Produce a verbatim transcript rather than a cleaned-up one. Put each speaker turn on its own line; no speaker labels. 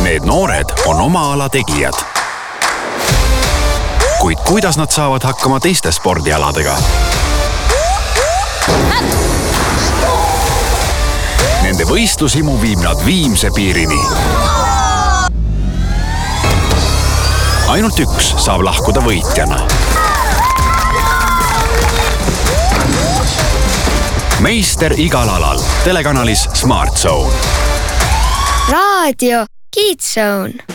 Need noored on oma ala tegijad. Kuid kuidas nad saavad hakkama teiste spordialadega? Nende võistlushimu viib nad viimse piirini. Ainult üks saab lahkuda võitjana. Meister igal alal. Telekanalis Smart Zone.
Raadio Kids Zone.